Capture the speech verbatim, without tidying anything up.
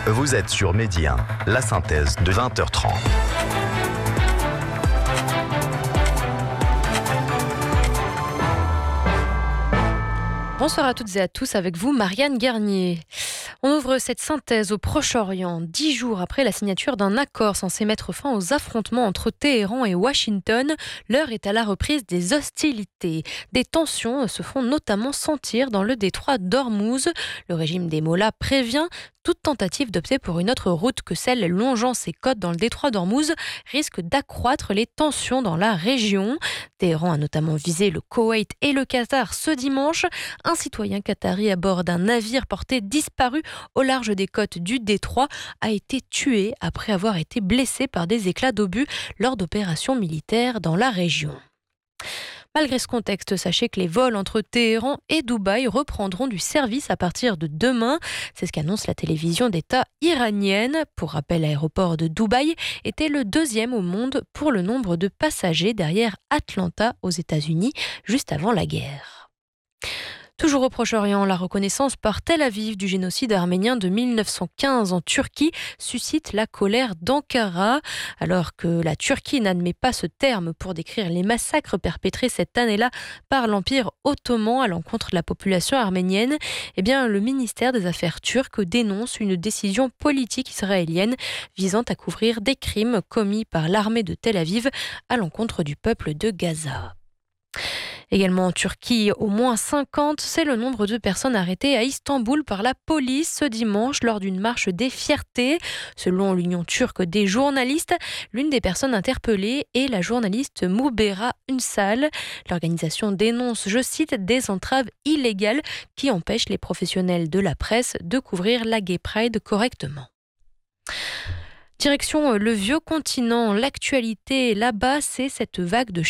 Vous êtes sur Midi un, la synthèse de vingt heures trente. Bonsoir à toutes et à tous, avec vous Marianne Garnier. On ouvre cette synthèse au Proche-Orient, dix jours après la signature d'un accord censé mettre fin aux affrontements entre Téhéran et Washington. L'heure est à la reprise des hostilités. Des tensions se font notamment sentir dans le détroit d'Ormuz. Le régime des Mollahs prévient: toute tentative d'opter pour une autre route que celle longeant ses côtes dans le détroit d'Ormuz risque d'accroître les tensions dans la région. Téhéran a notamment visé le Koweït et le Qatar ce dimanche. Un citoyen qatari à bord d'un navire porté disparu au large des côtes du détroit a été tué après avoir été blessé par des éclats d'obus lors d'opérations militaires dans la région. Malgré ce contexte, sachez que les vols entre Téhéran et Dubaï reprendront du service à partir de demain. C'est ce qu'annonce la télévision d'État iranienne. Pour rappel, l'aéroport de Dubaï était le deuxième au monde pour le nombre de passagers derrière Atlanta aux États-Unis, juste avant la guerre. Toujours au Proche-Orient, la reconnaissance par Tel Aviv du génocide arménien de mille neuf cent quinze en Turquie suscite la colère d'Ankara. Alors que la Turquie n'admet pas ce terme pour décrire les massacres perpétrés cette année-là par l'Empire ottoman à l'encontre de la population arménienne, eh bien, le ministère des Affaires turc dénonce une décision politique israélienne visant à couvrir des crimes commis par l'armée de Tel Aviv à l'encontre du peuple de Gaza. Également en Turquie, au moins cinquante, c'est le nombre de personnes arrêtées à Istanbul par la police ce dimanche lors d'une marche des fiertés. Selon l'Union turque des journalistes, l'une des personnes interpellées est la journaliste Mubera Ünsal. L'organisation dénonce, je cite, des entraves illégales qui empêchent les professionnels de la presse de couvrir la Gay Pride correctement. Direction le vieux continent, l'actualité là-bas, c'est cette vague de